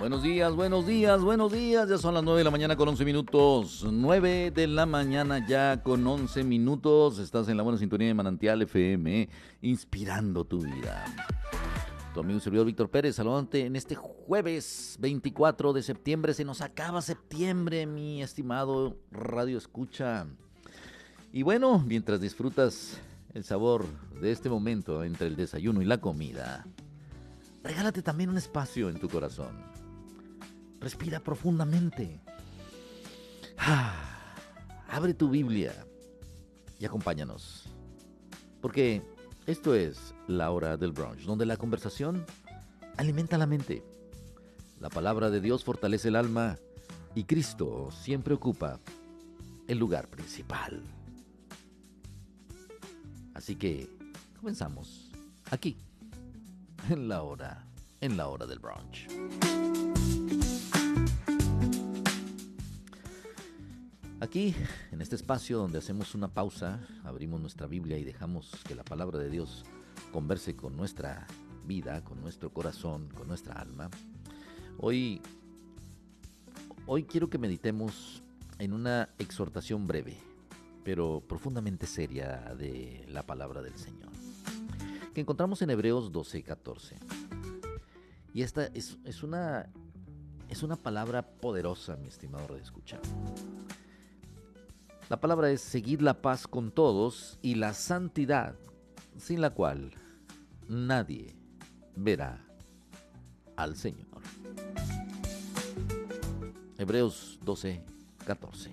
Buenos días, buenos días, buenos días. Ya son las 9 de la mañana con 11 minutos. 9 de la mañana ya con 11 minutos. Estás en la buena sintonía de Manantial FM, inspirando tu vida. Tu amigo y servidor Víctor Pérez, saludándote en este jueves 24 de septiembre. Se nos acaba septiembre, mi estimado Radio Escucha. Y bueno, mientras disfrutas el sabor de este momento entre el desayuno y la comida, regálate también un espacio en tu corazón. Respira profundamente. Abre tu Biblia y acompáñanos. Porque esto es la hora del brunch, donde la conversación alimenta la mente. La palabra de Dios fortalece el alma y Cristo siempre ocupa el lugar principal. Así que comenzamos aquí, en la hora del brunch. Aquí, en este espacio donde hacemos una pausa, abrimos nuestra Biblia y dejamos que la palabra de Dios converse con nuestra vida, con nuestro corazón, con nuestra alma. Hoy quiero que meditemos en una exhortación breve, pero profundamente seria de la palabra del Señor, que encontramos en Hebreos 12:14. Y esta es una palabra poderosa, mi estimado radioescucha. La palabra es: seguid la paz con todos y la santidad, sin la cual nadie verá al Señor. Hebreos 12:14.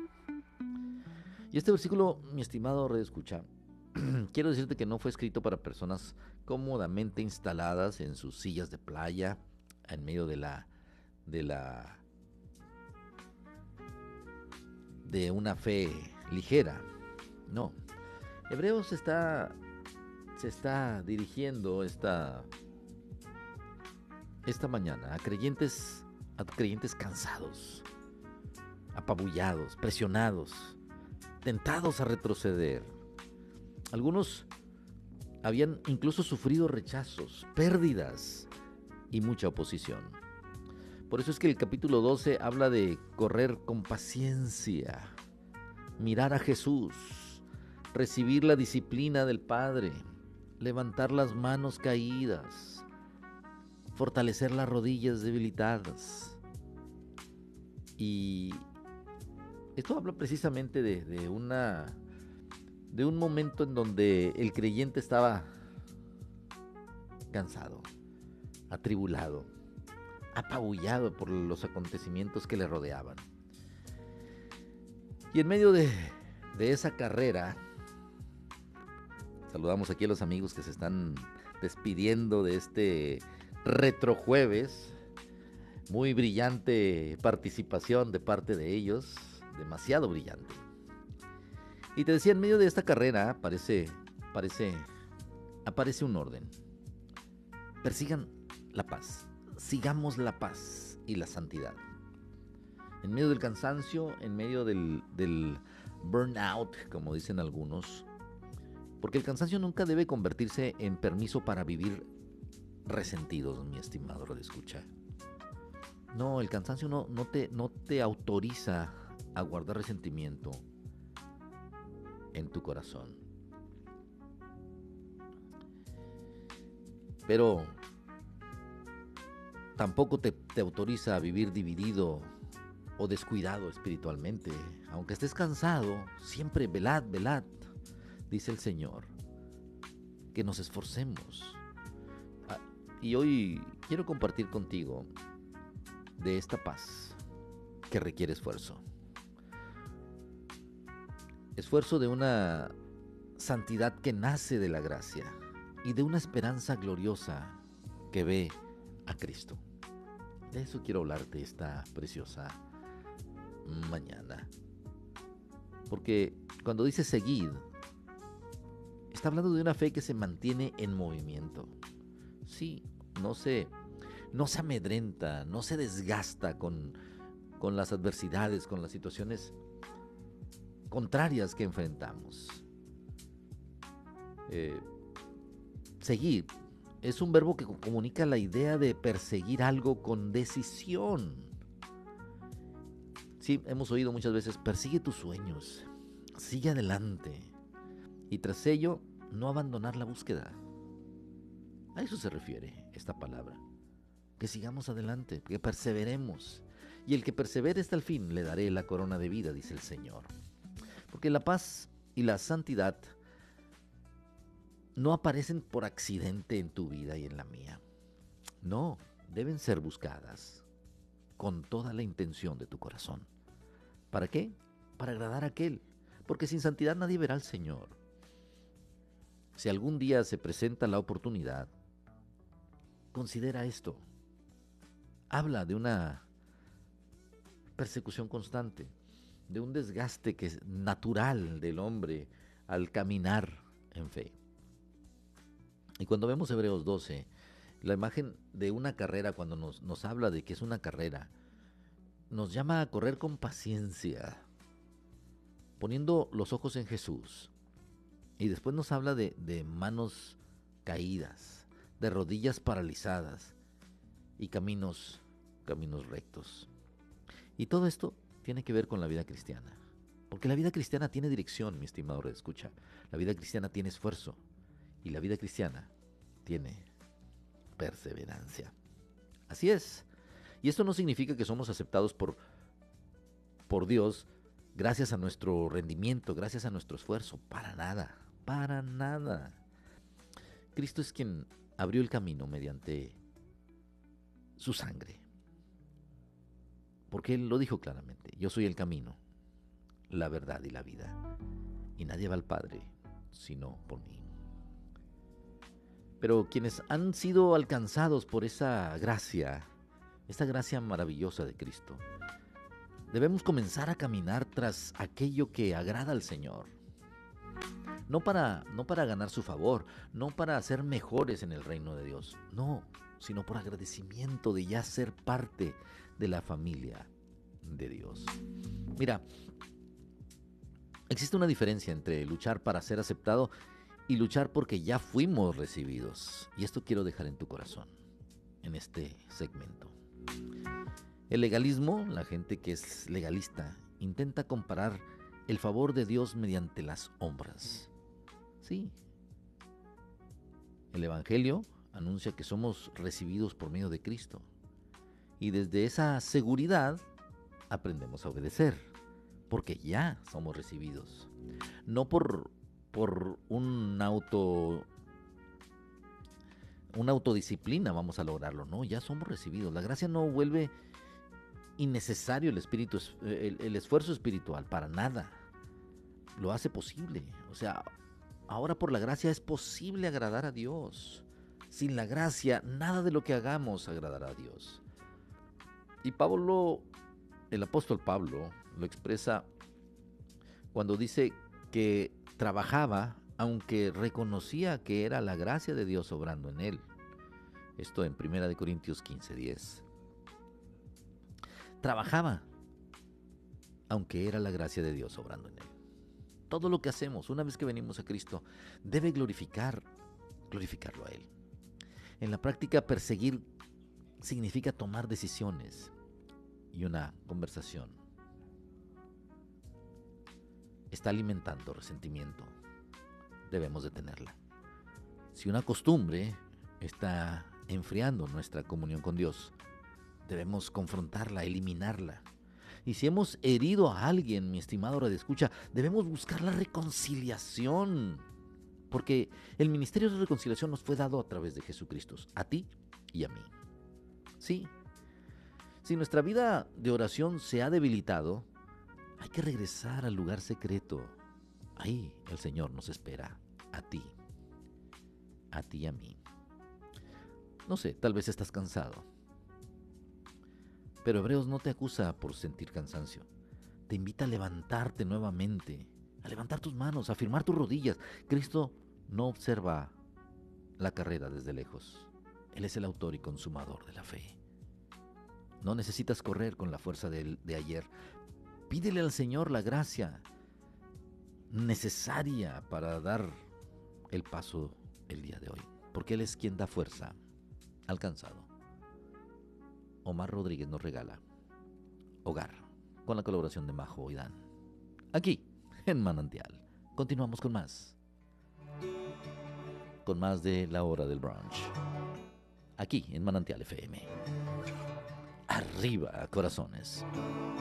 Y este versículo, mi estimado radioescucha, quiero decirte que no fue escrito para personas cómodamente instaladas en sus sillas de playa, en medio de una fe ligera. No. Hebreos se está dirigiendo esta mañana a creyentes cansados, apabullados, presionados, tentados a retroceder. Algunos habían incluso sufrido rechazos, pérdidas y mucha oposición. Por eso es que el capítulo 12 habla de correr con paciencia, mirar a Jesús, recibir la disciplina del Padre, levantar las manos caídas, fortalecer las rodillas debilitadas. Y esto habla precisamente de un momento en donde el creyente estaba cansado, atribulado, apabullado por los acontecimientos que le rodeaban. Y en medio de esa carrera, saludamos aquí a los amigos que se están despidiendo de este retrojueves. Muy brillante participación de parte de ellos, demasiado brillante. Y te decía, en medio de esta carrera aparece un orden. Persigan la paz. Sigamos la paz y la santidad. En medio del cansancio, en medio del burnout, como dicen algunos, porque el cansancio nunca debe convertirse en permiso para vivir resentidos, mi estimado radioescucha. No, el cansancio no te autoriza a guardar resentimiento en tu corazón. Pero tampoco te autoriza a vivir dividido o descuidado espiritualmente. Aunque estés cansado, siempre velad, dice el Señor, que nos esforcemos. Y hoy quiero compartir contigo de esta paz que requiere esfuerzo. Esfuerzo de una santidad que nace de la gracia y de una esperanza gloriosa que ve a Cristo. De eso quiero hablarte esta preciosa mañana. Porque cuando dice seguid, está hablando de una fe que se mantiene en movimiento. Sí, no se amedrenta, no se desgasta con las adversidades, con las situaciones contrarias que enfrentamos. Seguir es un verbo que comunica la idea de perseguir algo con decisión. Sí, hemos oído muchas veces, persigue tus sueños, sigue adelante. Y tras ello, no abandonar la búsqueda. A eso se refiere esta palabra. Que sigamos adelante, que perseveremos. Y el que persevere hasta el fin, le daré la corona de vida, dice el Señor. Porque la paz y la santidad no aparecen por accidente en tu vida y en la mía. No, deben ser buscadas con toda la intención de tu corazón. ¿Para qué? Para agradar a aquel. Porque sin santidad nadie verá al Señor. Si algún día se presenta la oportunidad, considera esto. Habla de una persecución constante, de un desgaste que es natural del hombre al caminar en fe. Y cuando vemos Hebreos 12, la imagen de una carrera, cuando nos habla de que es una carrera, nos llama a correr con paciencia, poniendo los ojos en Jesús. Y después nos habla de manos caídas, de rodillas paralizadas y caminos rectos. Y todo esto tiene que ver con la vida cristiana. Porque la vida cristiana tiene dirección, mi estimado redescucha. La vida cristiana tiene esfuerzo. Y la vida cristiana tiene perseverancia. Así es. Y esto no significa que somos aceptados por Dios gracias a nuestro rendimiento, gracias a nuestro esfuerzo. Para nada, para nada. Cristo es quien abrió el camino mediante su sangre. Porque Él lo dijo claramente: yo soy el camino, la verdad y la vida. Y nadie va al Padre sino por mí. Pero quienes han sido alcanzados por esa gracia maravillosa de Cristo, debemos comenzar a caminar tras aquello que agrada al Señor. No para ganar su favor, no para ser mejores en el reino de Dios, no, sino por agradecimiento de ya ser parte de la familia de Dios. Mira, existe una diferencia entre luchar para ser aceptado y luchar porque ya fuimos recibidos. Y esto quiero dejar en tu corazón, en este segmento. El legalismo, la gente que es legalista, intenta comparar el favor de Dios mediante las obras. Sí. El Evangelio anuncia que somos recibidos por medio de Cristo. Y desde esa seguridad aprendemos a obedecer, porque ya somos recibidos. No por una autodisciplina vamos a lograrlo, no, ya somos recibidos. La gracia no vuelve innecesario el esfuerzo espiritual, para nada. Lo hace posible. O sea, ahora por la gracia es posible agradar a Dios. Sin la gracia, nada de lo que hagamos agradará a Dios. Y el apóstol Pablo lo expresa cuando dice que trabajaba, aunque reconocía que era la gracia de Dios obrando en él. Esto en 1 Corintios 15:10. Trabajaba, aunque era la gracia de Dios obrando en él. Todo lo que hacemos, una vez que venimos a Cristo, debe glorificarlo a Él. En la práctica, perseguir significa tomar decisiones. Y una conversación está alimentando resentimiento. Debemos detenerla. Si una costumbre está enfriando nuestra comunión con Dios, debemos confrontarla, eliminarla. Y si hemos herido a alguien, mi estimado radioescucha, debemos buscar la reconciliación. Porque el ministerio de reconciliación nos fue dado a través de Jesucristo, a ti y a mí. Sí. Si nuestra vida de oración se ha debilitado, hay que regresar al lugar secreto. Ahí el Señor nos espera, a ti y a mí. No sé, tal vez estás cansado. Pero Hebreos no te acusa por sentir cansancio. Te invita a levantarte nuevamente, a levantar tus manos, a firmar tus rodillas. Cristo no observa la carrera desde lejos. Él es el autor y consumador de la fe. No necesitas correr con la fuerza de ayer. Pídele al Señor la gracia necesaria para dar el paso el día de hoy. porque Él es quien da fuerza al cansado. Omar Rodríguez nos regala Hogar, con la colaboración de Majo y Dan. Aquí, en Manantial. Continuamos con más de la hora del brunch. Aquí, en Manantial FM. Arriba, corazones.